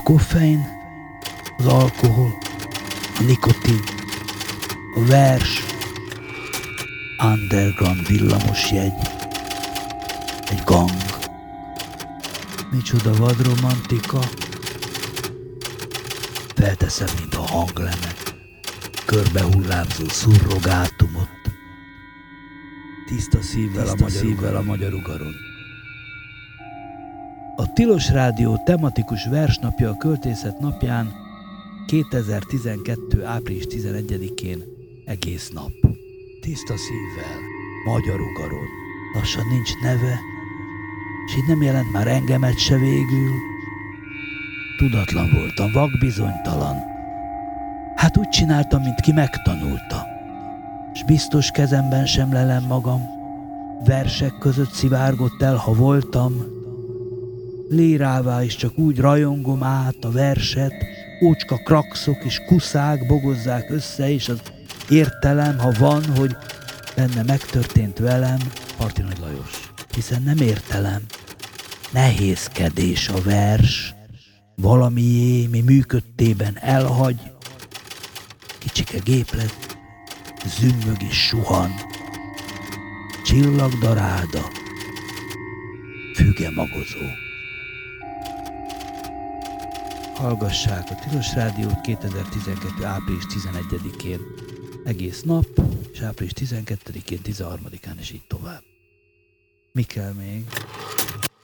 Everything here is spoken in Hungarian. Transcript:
koffein, az alkohol, a nikotin, a vers, underground villamosjegy, egy gang. Micsoda vadromantika. Felteszem, mint a hanglemet, körbehullámzó szurrogátumot. Tiszta szívvel a magyar ugaron. A Tilos Rádió tematikus versnapja a Költészet napján 2012. április 11-én egész nap. Tiszta szívvel, magyar ugaron. Lassan nincs neve, és így nem jelent már engemet se végül. Tudatlan voltam, vakbizonytalan. Hát úgy csináltam, mint ki megtanulta. S biztos kezemben sem lelem magam. Versek között szivárgott el, ha voltam. Lírává is csak úgy rajongom át a verset. Ócska krakszok és kuszák bogozzák össze, és az értelem, ha van, hogy benne megtörtént velem, Parti Nagy Lajos. Hiszen nem értelem. Nehézkedés a vers. Valamié, mi működtében elhagy. Kicsike géplet, zümmög és suhan. Csillagdarálda, füge magozó. Hallgassák a Tilos Rádiót 2012. április 11-én egész nap, és április 12-én, 13-án és így tovább. Mi kell még?